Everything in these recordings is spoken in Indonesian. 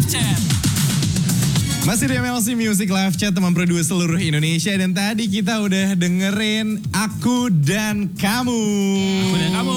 Live Chat. Masih di MLC Music Live Chat, teman produser seluruh Indonesia. Dan tadi kita udah dengerin Aku dan Kamu. Aku dan Kamu.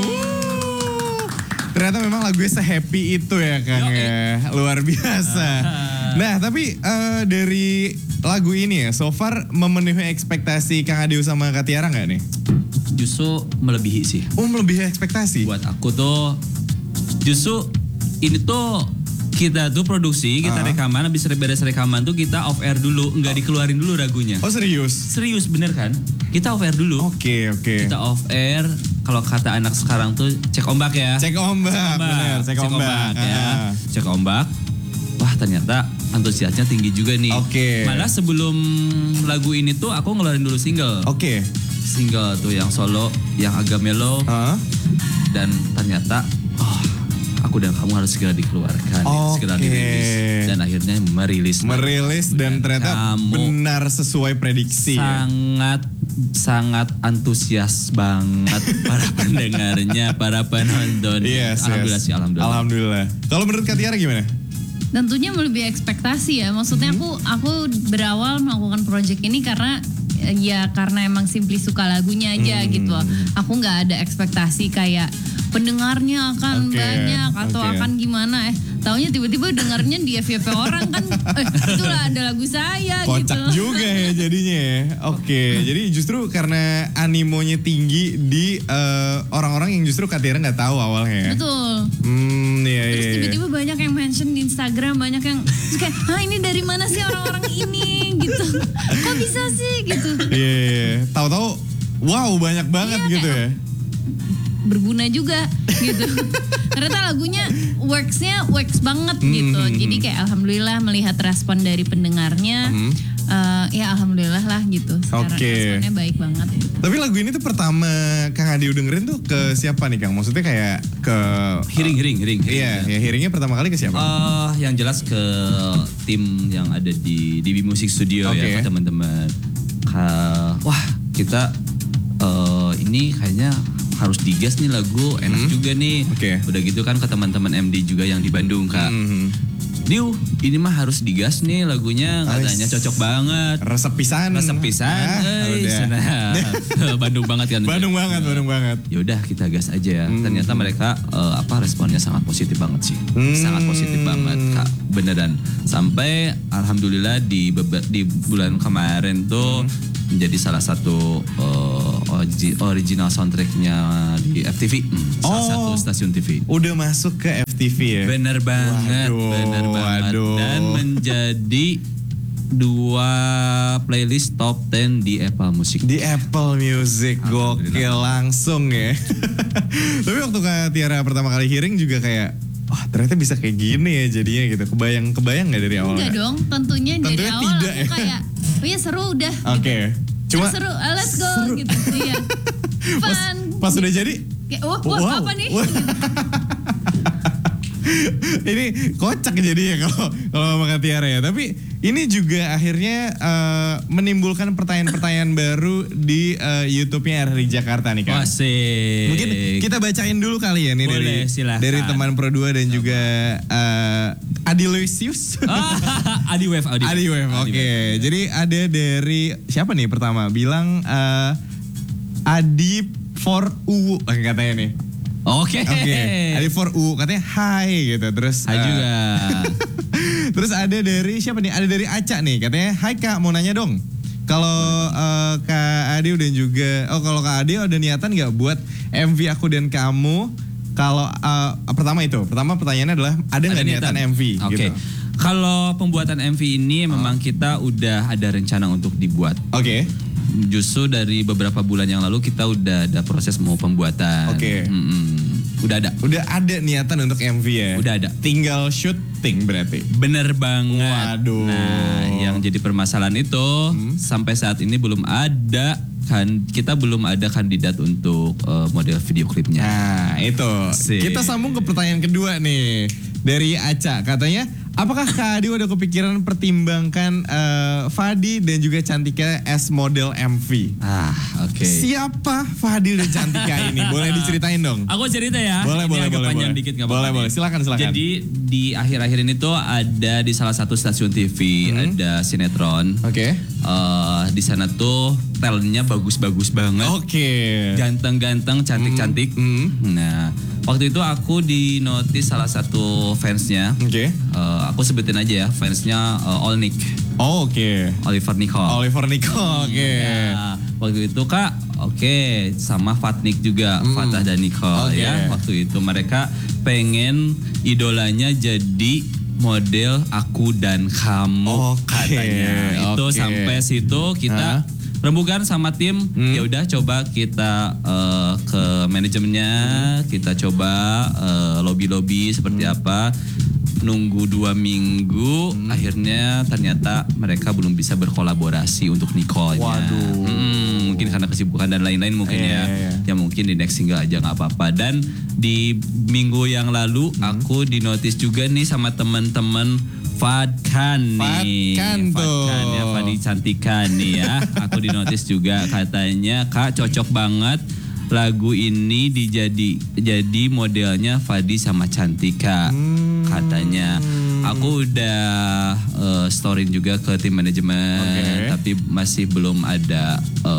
Ternyata memang lagunya se-happy itu ya Kang ya. Luar biasa. Nah tapi dari lagu ini ya, so far memenuhi ekspektasi Kang Adeu sama Kak Tiara gak nih? Justru melebihi sih. Oh, melebihi ekspektasi? Buat aku tuh, justru ini tuh kita tuh produksi, kita rekaman, habis beres rekaman tuh kita off air dulu, nggak dikeluarin dulu lagunya. Oh serius? Serius bener kan? Kita off air dulu. Oke. Kita off air, kalau kata anak sekarang tuh cek ombak ya. Cek ombak, bener, cek ombak. Ya. Cek ombak. Wah ternyata antusiasnya tinggi juga nih. Oke. Malah sebelum lagu ini tuh aku ngeluarin dulu single. Oke. Single tuh yang solo, yang agak mellow. Dan ternyata, Aku dan Kamu harus segera dikeluarkan, segera dirilis. Dan akhirnya merilis dan ternyata benar sesuai prediksi. Sangat antusias banget para pendengarnya, para penontonnya. Alhamdulillah sih, alhamdulillah. Kalau menurut Kak Tiara gimana? Tentunya melebihi ekspektasi ya. Maksudnya aku berawal melakukan project ini karena emang simply suka lagunya aja gitu. Aku nggak ada ekspektasi kayak pendengarnya akan banyak atau akan gimana. Taunya tiba-tiba dengarnya di FYP orang kan. Itulah ada lagu saya. Kocak gitu. juga ya jadinya ya. Jadi justru karena animonya tinggi di orang-orang yang justru Kak Tiara nggak tahu awalnya. Betul. Terus tiba-tiba banyak yang mention di Instagram, banyak yang kayak, ini dari mana sih orang-orang ini gitu. Kok bisa sih gitu. Tahu-tahu wow banyak banget gitu ya. Berguna juga gitu. Ternyata lagunya works banget gitu. Jadi kayak alhamdulillah melihat respon dari pendengarnya. Ya alhamdulillah lah gitu. Sekarang responnya baik banget. Tapi lagu ini tuh pertama Kang Adeu dengerin tuh ke siapa nih Kang? Maksudnya kayak ke Hearing. Iya, hearingnya pertama kali ke siapa? Yang jelas ke tim yang ada di DB Music Studio ya, teman-teman. Wah, kita ini kayaknya harus digas nih lagu, enak juga nih. Udah gitu kan ke teman-teman MD juga yang di Bandung Kak. Diu, ini mah harus digas nih lagunya, katanya cocok banget. Resep pisan. Bandung banget kan. Bandung banget. Yaudah kita gas aja ya. Ternyata mereka responnya sangat positif banget sih. Sangat positif banget Kak, beneran. Sampai alhamdulillah di bulan kemarin tuh menjadi salah satu original soundtracknya di FTV, salah satu stasiun TV. Udah masuk ke FTV ya? Bener banget. Dan menjadi 2 playlist top 10 di Apple Music. Di Apple Music, gokil langsung ya. Tapi waktu Kak Tiara pertama kali hearing juga kayak, ternyata bisa kayak gini ya jadinya gitu. Kebayang gak dari awal? Enggak dong, tentunya dari awal tidak, aku kayak, seru udah. Cuma seru, let's go gitu. Iya. Fun. Pas udah jadi, kayak, apa nih? Ini kocak jadinya kalau sama Kak Tiara ya. Tapi ini juga akhirnya menimbulkan pertanyaan-pertanyaan baru di YouTube-nya RRI Jakarta nih Kak. Mungkin kita bacain dulu kali ya nih. Boleh, dari teman Pro 2 dan juga Adi Lucius. Adi Wave. Oke. Jadi ada dari siapa nih pertama? Bilang Adi for U katanya nih. Oke. Adi for U katanya hai gitu. Terus hai juga. Terus ada dari siapa nih? Ada dari Aca nih katanya, hai Kak, mau nanya dong. Kalau Kak Adeu dan juga kalau Kak Adeu ada niatan nggak buat MV Aku dan Kamu? Kalau pertama pertanyaannya adalah ada nggak niatan MV? Gitu. Kalau pembuatan MV ini memang kita udah ada rencana untuk dibuat. Justru dari beberapa bulan yang lalu kita udah ada proses mau pembuatan. Udah ada niatan untuk MV ya? Udah ada. Tinggal syuting berarti? Bener banget. Waduh. Nah, yang jadi permasalahan itu sampai saat ini belum ada kita belum ada kandidat untuk model video klipnya. Nah, itu. Kita sambung ke pertanyaan kedua nih. Dari Aca, katanya Apakah Kak Adi udah kepikiran pertimbangkan Fadi dan juga Cantika as model MV? Oke. Siapa Fadil dan Cantika ini? Boleh diceritain dong? Aku cerita ya. Boleh, Ini boleh, agak boleh. panjang Boleh. dikit, Boleh. Silakan. Jadi di akhir-akhir ini tuh ada di salah satu stasiun TV ada sinetron. Oke. Di sana tuh talentnya bagus-bagus banget. Oke. Ganteng-ganteng, cantik-cantik. Nah, waktu itu aku di notice salah satu fansnya. Oke. Aku sebutin aja ya, fansnya Olnik. Oh, oke. Oliver Nicole. Oliver Nicole, oke. Ya, waktu itu Kak, sama Fatnik juga, Fatah dan Nicole Oke. ya. Waktu itu mereka pengen idolanya jadi model Aku dan Kamu Oke, katanya. Itu oke. sampai situ kita rembukan sama tim. Ya udah coba kita ke manajemennya, kita coba lobby seperti apa. Nunggu 2 minggu, akhirnya ternyata mereka belum bisa berkolaborasi untuk Nicole-nya. Waduh. Mungkin karena kesibukan dan lain-lain mungkin ya. Ya mungkin di next single aja nggak apa-apa. Dan di minggu yang lalu aku di notice juga nih sama teman-teman Fadkan nih. Fadkan tuh. Fadkan ya, Fadi Cantika nih ya. Aku di notice juga katanya Kak cocok banget lagu ini jadi modelnya Fadi sama Cantika katanya. Aku udah storyin juga ke tim manajemen, tapi masih belum ada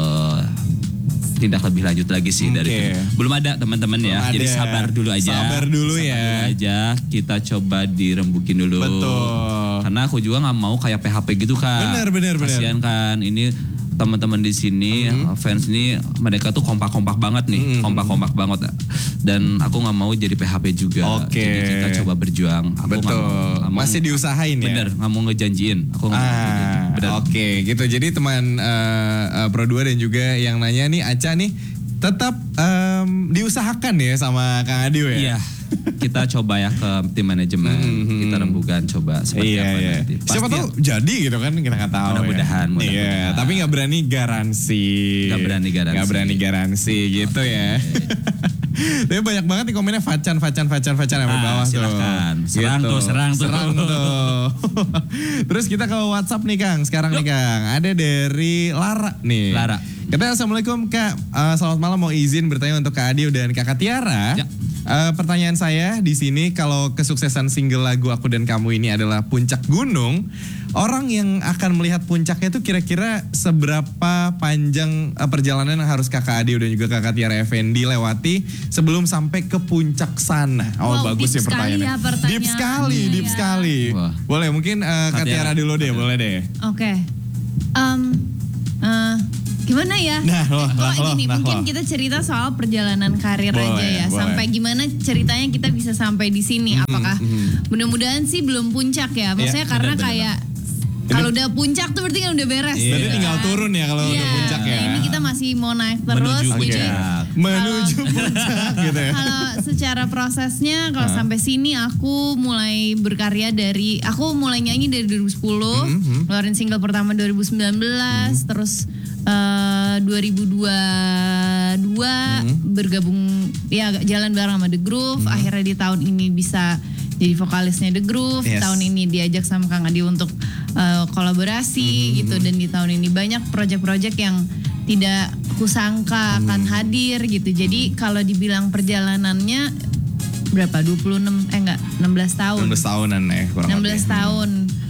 tindak lebih lanjut lagi sih dari tim. Belum ada teman-teman ya. Jadi sabar dulu aja. Sabar dulu ya. Kita coba dirembukin dulu. Betul. Karena aku juga nggak mau kayak PHP gitu Kak. Benar. Kasian kan ini teman-teman di sini fans ini mereka tuh kompak-kompak banget nih, kompak-kompak banget. Dan aku nggak mau jadi PHP juga. Oke. Jadi kita coba berjuang. Aku Betul. nggak mau, Masih diusahain ya. Bener, nggak mau ngejanjiin. Aku nggak mau ngejanjiin. Bener. Oke, gitu. Jadi teman Pro 2 dan juga yang nanya nih Aca nih tetap diusahakan ya sama Kang Adio ya. Iya. Kita coba ya ke tim manajemen, kita rembukan coba seperti apa nanti. Siapa tahu jadi gitu kan, kita nggak tahu. Mudah-mudahan. Iya, tapi nggak berani garansi. Nggak berani garansi gitu ya. Tapi banyak banget nih komennya Facan sampai bawah tuh. Silakan. Serang tuh. Terus kita ke WhatsApp nih Kang. Sekarang nih Kang, ada dari Lara nih. Lara. Katanya assalamualaikum Kak. Selamat malam, mau izin bertanya untuk Kak Adio dan Kakak Tiara. Ya. Pertanyaan saya di sini, kalau kesuksesan single lagu Aku dan Kamu ini adalah puncak gunung, orang yang akan melihat puncaknya itu kira-kira seberapa panjang perjalanan yang harus Kakak Adio dan juga Kakak Tiara Effendi lewati sebelum sampai ke puncak sana? Wow, bagus ya deep sekali pertanyaannya. ya pertanyaannya. Deep sekali. Ya. Boleh mungkin Kak Tiara dulu deh, boleh deh. Oke. Gimana ya? Mungkin kita cerita soal perjalanan karir aja ya. Boleh. Sampai gimana ceritanya kita bisa sampai di sini? Apakah mudah-mudahan sih belum puncak ya? Maksudnya karena kayak kalau udah puncak tuh berarti kan udah beres. Berarti gitu tinggal kan. turun ya kalau udah puncak ya. Nah, ini kita masih mau naik terus. Menuju Jadi puncak. Menuju puncak gitu ya. kalau secara prosesnya kalau sampai sini aku mulai berkarya aku mulai nyanyi dari 2010, ngeluarin single pertama 2019, terus 2022 bergabung ya jalan bareng sama The Groove. Akhirnya di tahun ini bisa jadi vokalisnya The Groove. Tahun ini diajak sama Kang Adi untuk kolaborasi gitu, dan di tahun ini banyak project-project yang tidak kusangka akan hadir gitu. Jadi kalau dibilang perjalanannya berapa? 16 tahun. 16 tahunan ya kurang 16 lebih. tahun.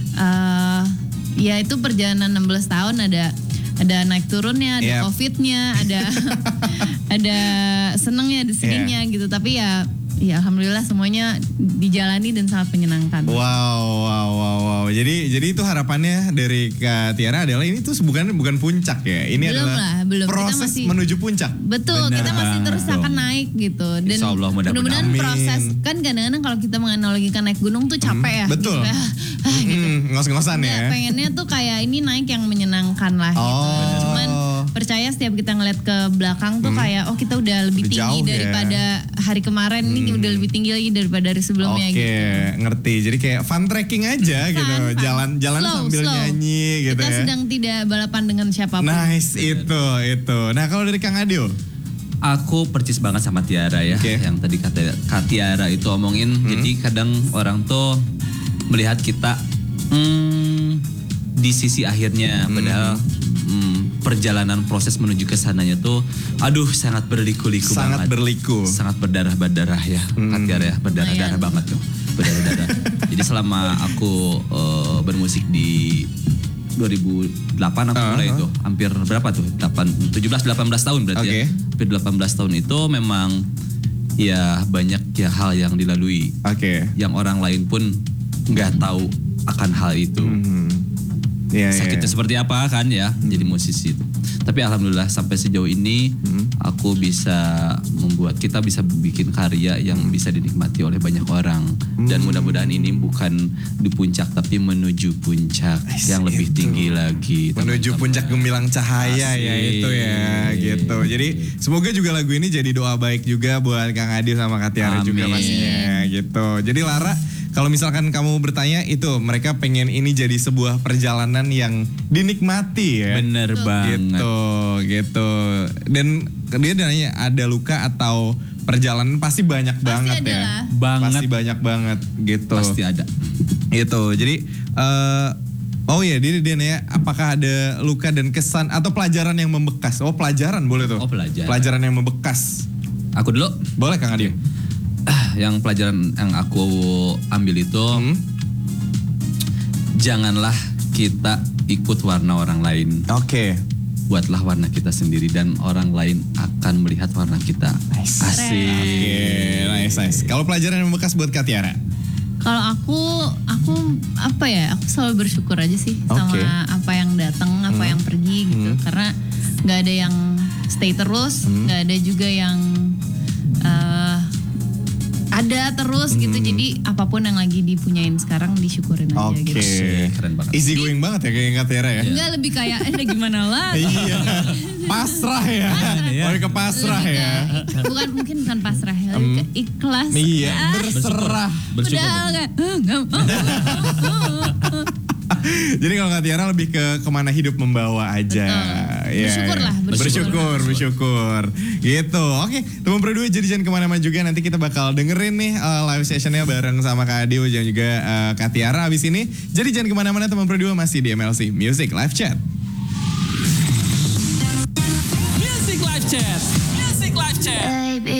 Ya itu perjalanan 16 tahun ada naik turunnya, ada covidnya, ada senengnya, ada sedihnya gitu. Tapi ya alhamdulillah semuanya dijalani dan sangat menyenangkan. Wow. Jadi itu harapannya dari Kak Tiara adalah ini tuh bukan puncak ya. Ini belum. proses Kita masih, menuju puncak. Betul, Benar. kita masih terus akan naik gitu. Dan Insya Allah, mudah-mudahan. proses kan kadang-kadang kalau kita menganalogikan naik gunung tuh capek ya. Betul. Gitu. Ngos-ngosan ya. Pengennya tuh kayak ini naik yang menyenangkan lah gitu. Cuman percaya setiap kita ngeliat ke belakang tuh kayak kita udah lebih tinggi Jauh ya. daripada hari kemarin, ini udah lebih tinggi lagi daripada hari sebelumnya Oke, gitu. ngerti. Jadi kayak fun trekking aja gitu. Fun. Jalan sambil Slow. nyanyi gitu Kita ya. sedang tidak balapan dengan siapapun. Nice itu. Nah, kalau dari Kang Adio? Aku percis banget sama Tiara ya. Oke. Yang tadi Kak Tiara itu omongin. Jadi kadang orang tuh melihat kita di sisi akhirnya, padahal perjalanan proses menuju ke sananya tuh aduh sangat berliku-liku Sangat banget. berliku. Sangat berdarah-berdarah ya, Katiara ya, berdarah-darah banget tuh. Berdarah-darah. Jadi selama aku bermusik di 2008 aku mulai itu. Hampir berapa tuh? 17-18 tahun berarti ya. Hampir 18 tahun itu memang ya banyak ya hal yang dilalui. Yang orang lain pun nggak tahu akan hal itu. Sakitnya seperti apa kan ya jadi musisi itu. Tapi alhamdulillah sampai sejauh ini aku bisa kita bisa bikin karya yang bisa dinikmati oleh banyak orang. Dan mudah-mudahan ini bukan di puncak tapi menuju puncak yang lebih tinggi lagi. Menuju puncak gemilang cahaya ya itu ya gitu. Jadi semoga juga lagu ini jadi doa baik juga buat Kang Adil sama Katiara juga pastinya gitu. Jadi Lara, kalau misalkan kamu bertanya itu mereka pengen ini jadi sebuah perjalanan yang dinikmati ya. Bener banget. Gitu. Dan dia nanya ada luka atau perjalanan pasti banyak banget ya. Pasti banyak banget gitu. Pasti ada. Gitu. Jadi dia nanya apakah ada luka dan kesan atau pelajaran yang membekas. Pelajaran boleh tuh. Pelajaran yang membekas. Aku dulu. Boleh Kang Adil. Yang pelajaran yang aku ambil itu janganlah kita ikut warna orang lain. Buatlah warna kita sendiri dan orang lain akan melihat warna kita. Asik. Nice. Kalau pelajaran yang membekas buat Katiara? Kalau aku apa ya? Aku selalu bersyukur aja sih sama apa yang datang, apa yang pergi gitu. Karena nggak ada yang stay terus, nggak ada juga yang ada terus gitu. Jadi apapun yang lagi dipunyain sekarang disyukurin aja gitu. Keren banget. Easy going banget ya kayak Katiara ya. Enggak, lebih kayak gimana lah. Iya. Pasrah ya. Lebih ke pasrah ya. Bukan pasrah ya, lebih ke ikhlas. Iya, berserah. Udah enggak mau. Jadi kalau Katiara lebih ke kemana hidup membawa aja. Bersyukur lah. Bersyukur. Gitu. Oke, teman berdua jadi jangan kemana-mana juga. Nanti kita bakal dengerin nih live sessionnya bareng sama Kak Adio dan juga Katiara abis ini. Jadi jangan kemana-mana teman berdua, masih di MLC Music Live Chat. Music Live Chat.